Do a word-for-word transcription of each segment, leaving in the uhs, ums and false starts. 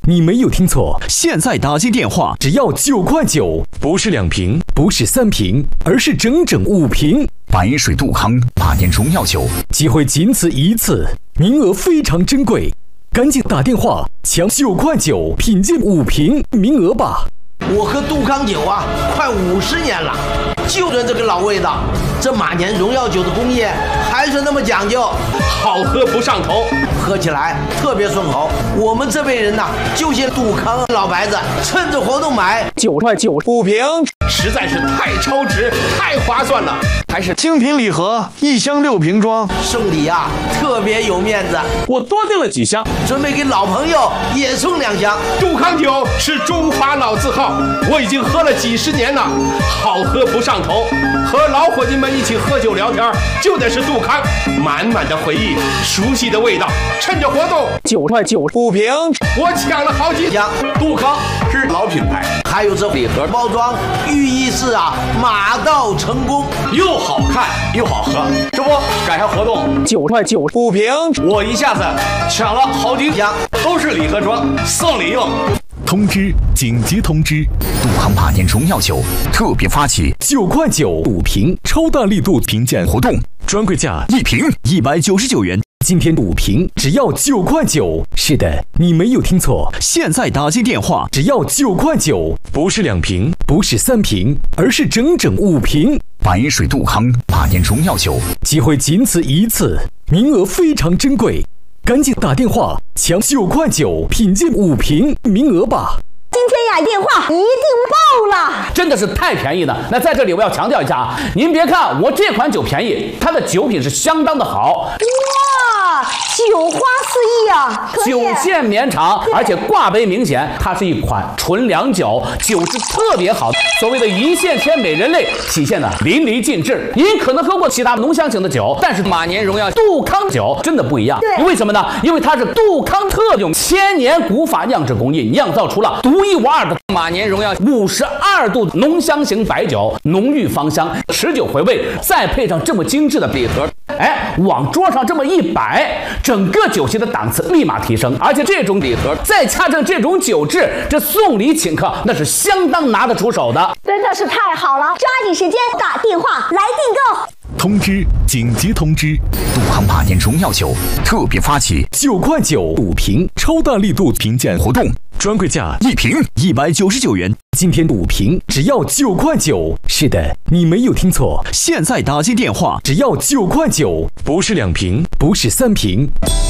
你没有听错， 现在打进电话只要九块九， 不是两瓶， 不是三瓶，而是整整五瓶。 白水杜康马年荣耀酒， 机会仅此一次，名额非常珍贵，赶紧打电话抢九块九品鉴五瓶名额吧。 我喝杜康酒啊，快五十年了，就着这个老味道。这马年荣耀酒的工艺还是那么讲究， 好喝不上头， 喝起来特别顺口。我们这辈人呐、啊，就些杜康老白子，趁着活动买九块九五瓶， 实在是太超值，太划算了。 还是精品礼盒，一箱六瓶装， 送礼啊特别有面子。 我多订了几箱， 准备给老朋友也送两箱。 杜康酒是中华老字号，我已经喝了几十年了，好喝不上头。和老伙计们一起喝酒聊天，就得是杜康，满满的回忆，熟悉的味道。趁着活动， 九块九五瓶， 我抢了好几箱。杜康是老品牌， 还有这礼盒包装，寓意是啊马到成功， 又好看又好喝。这不赶上活动， 九块九五瓶， 我一下子抢了好几箱，都是礼盒装，送礼用。 通知！紧急通知！ 杜康马年荣耀酒特别发起九块九五瓶超大力度品鉴活动， 专柜价一瓶一百九十九元。 今天五瓶只要九块九。是的，你没有听错， 现在打进电话只要九块九， 不是两瓶， 不是三瓶，而是整整五瓶。 白水杜康马年荣耀酒， 机会仅此一次，名额非常珍贵。赶紧打电话抢九块九品鉴五瓶名额吧！ 今天呀，电话一定爆了， 真的是太便宜了。那在这里我要强调一下啊，您别看我这款酒便宜，它的酒品是相当的好。 哇，酒花四溢啊！ 酒线绵长，而且挂杯明显，它是一款纯粮酒，酒质特别好。所谓的一线牵美人泪体现的淋漓尽致。您可能喝过其他浓香型的酒，但是马年荣耀杜康酒真的不一样。 对， 为什么呢？因为它是杜康特用千年古法酿制工艺，酿造出了独一无二的马年荣耀五十二度浓香型白酒，浓郁芳香，持久回味，再配上这么精致的礼盒，哎，往桌上这么一摆，整个酒席的档次立马提升。而且这种礼盒再加上这种酒质，这送礼请客那是相当拿得出手的， 真的是太好了！抓紧时间打电话来订购。 通知！紧急通知！ 杜康马年荣耀酒特别发起九块九五瓶超大力度品鉴活动，专柜价一瓶一百九十九元。 今天五瓶只要九块九。是的，你没有听错， 现在打进电话只要九块九， 不是两瓶， 不是三瓶。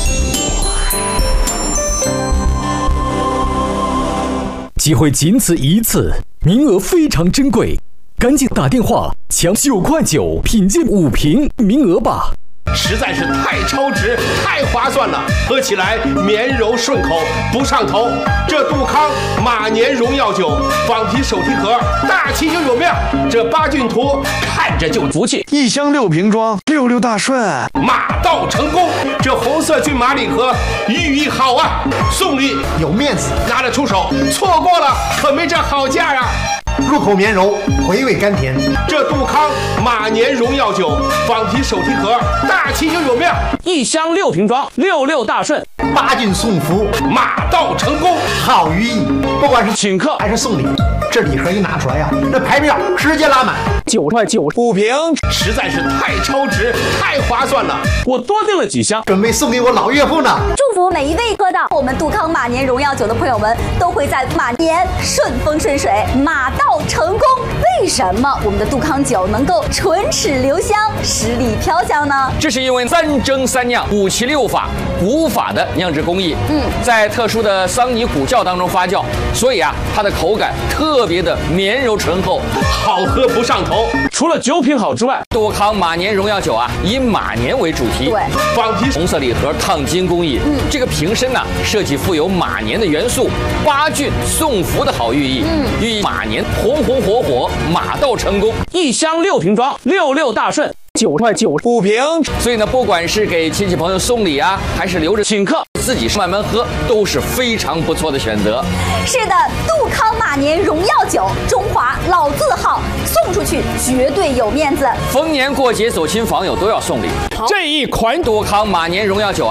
机会仅此一次，名额非常珍贵，赶紧打电话抢九块九品鉴五瓶名额吧！ 实在是太超值，太划算了，喝起来绵柔顺口，不上头。这杜康马年荣耀酒仿皮手提盒，大气又有面，这八骏图看着就服气。 一箱六瓶装，六六大顺， 马到成功。这红色骏马礼盒寓意好啊，送礼有面子， 拿得出手，错过了可没这好价啊。 入口绵柔，回味甘甜。 这杜康马年荣耀酒仿皮手提盒，大气又有面， 一箱六瓶装，六六大顺， 八骏送福， 马到成功， 好寓意。不管是请客还是送礼，这礼盒一拿出来呀、啊，这排面直接拉满。 九块九五瓶， 实在是太超值，太划算了。 我多订了几箱， 准备送给我老岳父呢。 祝福每一位喝到我们杜康马年荣耀酒的朋友们，都会在马年顺风顺水，马到成功。为什么我们的杜康酒能够唇齿留香，十里飘香呢？ 这是因为三蒸三酿五七六法古法的酿制工艺，嗯，在特殊的桑泥古窖当中发酵，所以啊，它的口感特别的绵柔醇厚， 好喝不上头。 除了酒品好之外， 杜康马年荣耀酒啊，以马年为主题， 对， 仿皮红色礼盒烫金工艺，嗯，这个瓶身呢、啊、设计富有马年的元素，八骏送福的好寓意，嗯，寓意马年红红火火，马到成功。 一箱六瓶装，六六大顺， 九块九五瓶。 所以呢，不管是给亲戚朋友送礼啊，还是留着请客，自己慢慢喝，都是非常不错的选择。 是的，杜康马年荣耀酒，中华老字号，送出去绝对有面子。 逢年过节走亲访友都要送礼。这一款杜康马年荣耀酒啊。